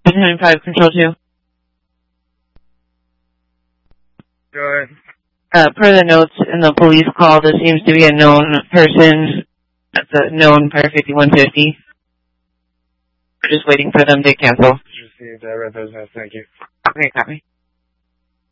95 Control 2. Go ahead. Per the notes in the police call, there seems to be a known person. That's a known per 5150. We're just waiting for them to cancel. Just see that red those notes. Thank you. Okay, copy.